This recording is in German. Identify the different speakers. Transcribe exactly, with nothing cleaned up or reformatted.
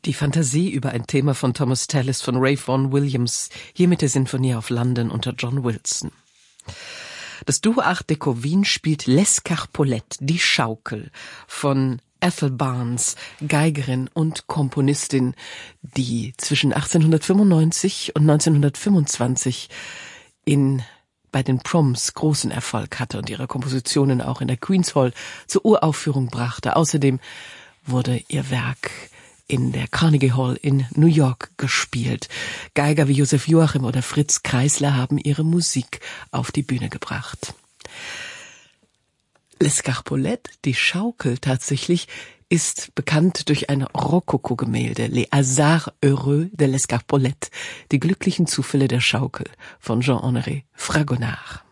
Speaker 1: Die Fantasie über ein Thema von Thomas Tallis von Ray Vaughan Williams, hier mit der Sinfonie auf London unter John Wilson. Das Duo Art Deco Wien spielt L'Escarpolette, die Schaukel, von Ethel Barnes, Geigerin und Komponistin, die zwischen achtzehnhundertfünfundneunzig und neunzehnhundertfünfundzwanzig in bei den Proms großen Erfolg hatte und ihre Kompositionen auch in der Queen's Hall zur Uraufführung brachte. Außerdem wurde ihr Werk in der Carnegie Hall in New York gespielt. Geiger wie Josef Joachim oder Fritz Kreisler haben ihre Musik auf die Bühne gebracht. L'Escarpolette, die Schaukel tatsächlich, ist bekannt durch ein Rokoko-Gemälde, Les Hasards Heureux de l'Escarpolette, die glücklichen Zufälle der Schaukel von Jean-Honoré Fragonard.